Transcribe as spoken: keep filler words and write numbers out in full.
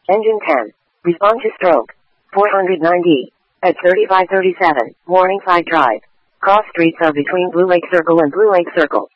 Engine ten. Respond to stroke. four hundred ninety. At thirty-five thirty-seven, Morningside Drive. Cross streets are between Blue Lake Circle and Blue Lake Circle.